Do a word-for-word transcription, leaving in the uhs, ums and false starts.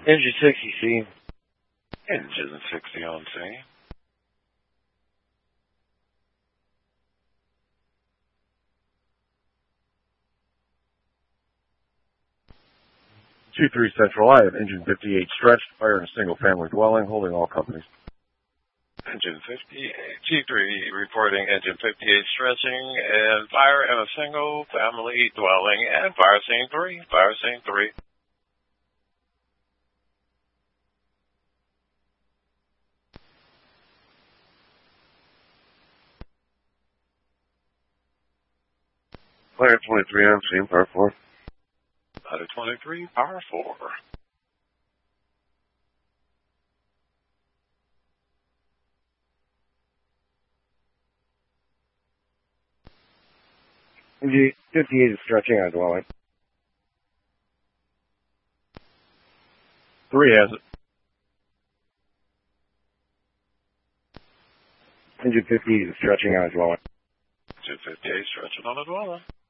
Engine sixty C. Engine sixty on scene. two three Central, I have engine fifty-eight stretched, fire in a single-family dwelling, holding all companies. Engine fifty-eight, G three reporting engine fifty-eight stretching and fire in a single-family dwelling and fire scene three, fire scene three. Ladder twenty-three on scene, power four. Ladder twenty-three, power four. Engine fifty-eight is stretching on dwelling. Three has it. Engine fifty-eight is stretching on dwelling. Engine fifty-eight stretching on a dwelling.